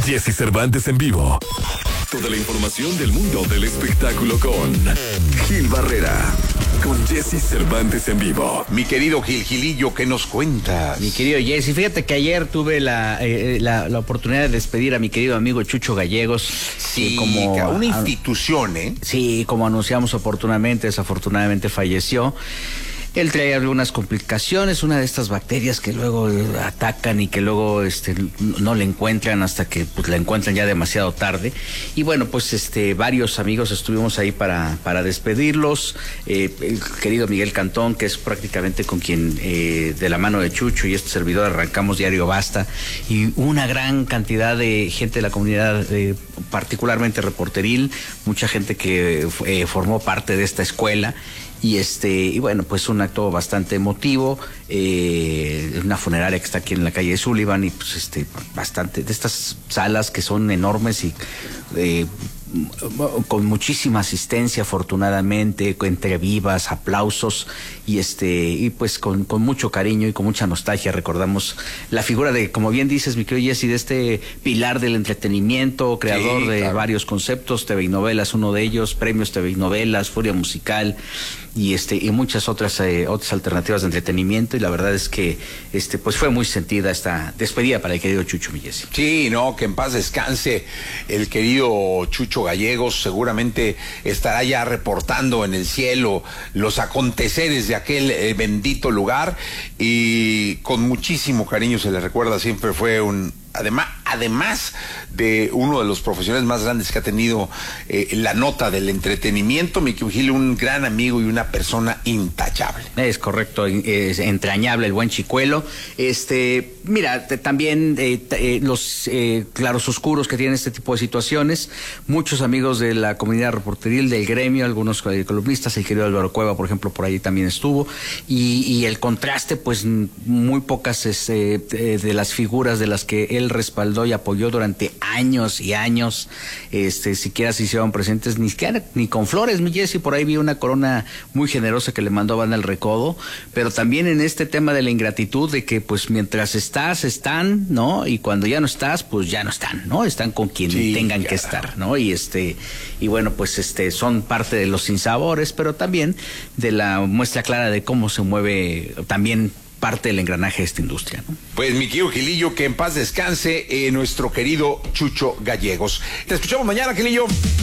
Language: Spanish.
Jesse Cervantes en vivo. Toda la información del mundo del espectáculo con Gil Barrera. Con Jesse Cervantes en vivo. Mi querido Gilillo, ¿qué nos cuentas? Mi querido Jesse, fíjate que ayer tuve la oportunidad de despedir a mi querido amigo Chucho Gallegos. Sí, como una institución, ¿eh? Sí, como anunciamos oportunamente, desafortunadamente falleció. Él trae algunas complicaciones, una de estas bacterias que luego atacan y que luego no le encuentran hasta que pues la encuentran ya demasiado tarde. Y bueno, pues varios amigos estuvimos ahí para despedirlos. El querido Miguel Cantón, que es prácticamente con quien de la mano de Chucho y este servidor arrancamos Diario Basta, y una gran cantidad de gente de la comunidad, particularmente reporteril, mucha gente que formó parte de esta escuela. Y bueno, pues un acto bastante emotivo, una funeraria que está aquí en la calle Sullivan, y pues bastante de estas salas que son enormes y con muchísima asistencia, afortunadamente, entre vivas, aplausos, y pues con mucho cariño y con mucha nostalgia recordamos la figura de, como bien dices, mi querido Jesse, de este pilar del entretenimiento, creador de varios conceptos, TV y novelas, uno de ellos, premios TV y novelas, Furia Musical, y muchas otras alternativas de entretenimiento, y la verdad es que pues fue muy sentida esta despedida para el querido Chucho, mi Jesse. Sí, no, que en paz descanse el querido Chucho Gallegos. Seguramente estará ya reportando en el cielo los aconteceres de aquel bendito lugar, y con muchísimo cariño se le recuerda. Siempre fue además de uno de los profesionales más grandes que ha tenido la nota del entretenimiento, Miki Gil, un gran amigo y una persona intachable. Es correcto, es entrañable el buen Chicuelo. Mira, también los claroscuros que tienen este tipo de situaciones, muchos amigos de la comunidad reporteril, del gremio, algunos columnistas, el querido Álvaro Cueva, por ejemplo, por ahí también estuvo, y el contraste, pues muy pocas de las figuras de las que él respaldó y apoyó durante años y años, siquiera se hicieron presentes, ni con flores, mi Jessy. Por ahí vi una corona muy generosa que le mandó a Banda El Recodo, pero también en este tema de la ingratitud, de que pues mientras están, ¿no? Y cuando ya no estás, pues ya no están, ¿no? Están con quien tengan que estar, ¿no? Y bueno, pues son parte de los sinsabores, pero también de la muestra clara de cómo se mueve también parte del engranaje de esta industria, ¿no? Pues mi querido Gilillo, que en paz descanse nuestro querido Chucho Gallegos. Te escuchamos mañana, Gilillo.